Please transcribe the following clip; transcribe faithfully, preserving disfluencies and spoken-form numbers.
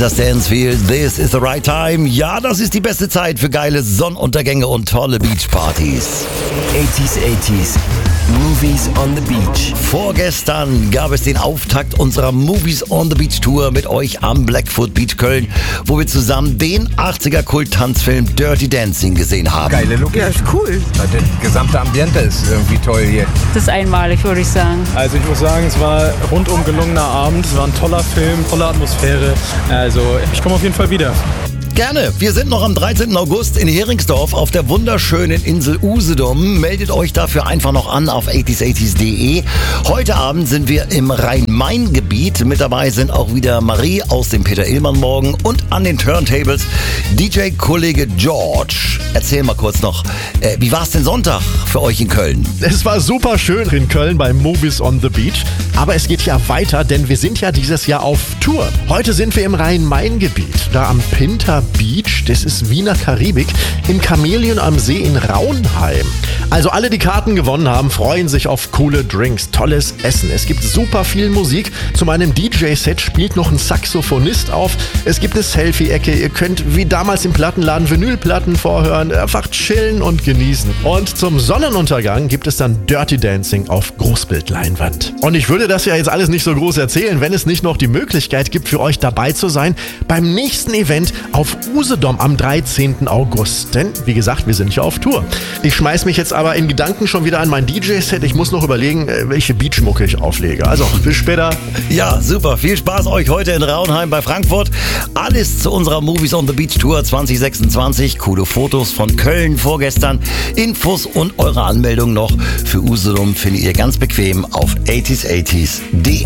Lisa Stansfield, This is the right time. Ja, das ist die beste Zeit für geile Sonnenuntergänge und tolle Beachpartys. eighties, eighties. Movies on the Beach. Vorgestern gab es den Auftakt unserer Movies on the Beach Tour mit euch am Blackfoot Beach Köln, wo wir zusammen den achtziger-Kult-Tanzfilm Dirty Dancing gesehen haben. Geile Look. Ja, ist cool. Das gesamte Ambiente ist irgendwie toll hier. Das ist einmalig, würde ich sagen. Also ich muss sagen, es war ein rundum gelungener Abend. Es war ein toller Film, tolle Atmosphäre. Also ich komme auf jeden Fall wieder. Gerne. Wir sind noch am dreizehnten August in Heringsdorf auf der wunderschönen Insel Usedom. Meldet euch dafür einfach noch an auf eighties eighties punkt de. Heute Abend sind wir im Rhein-Main-Gebiet. Mit dabei sind auch wieder Marie aus dem Peter-Illmann-Morgen und an den Turntables D J-Kollege George. Erzähl mal kurz noch, äh, wie war es denn Sonntag für euch in Köln? Es war super schön in Köln bei Movies on the Beach. Aber es geht ja weiter, denn wir sind ja dieses Jahr auf Tour. Heute sind wir im Rhein-Main-Gebiet, da am Pinter Beach, das ist Wiener Karibik, im Chamäleon am See in Raunheim. Also alle, die Karten gewonnen haben, freuen sich auf coole Drinks, tolles Essen. Es gibt super viel Musik. Zu meinem D J-Set spielt noch ein Saxophonist auf. Es gibt eine Selfie-Ecke. Ihr könnt wie damals im Plattenladen Vinylplatten vorhören, einfach chillen und genießen. Und zum Sonnenuntergang gibt es dann Dirty Dancing auf Großbildleinwand. Und ich würde das ja jetzt alles nicht so groß erzählen, wenn es nicht noch die Möglichkeit gibt, für euch dabei zu sein beim nächsten Event auf Usedom am dreizehnten August. Denn, wie gesagt, wir sind ja auf Tour. Ich schmeiß mich jetzt aber in Gedanken schon wieder an mein D J-Set. Ich muss noch überlegen, welche Beachmucke ich auflege. Also, bis später. Ja, super. Viel Spaß euch heute in Raunheim bei Frankfurt. Alles zu unserer Movies on the Beach Tour zwanzig sechsundzwanzig. Coole Fotos von Köln vorgestern. Infos und eure Anmeldung noch für Usedom findet ihr ganz bequem auf eighties eighties punkt de.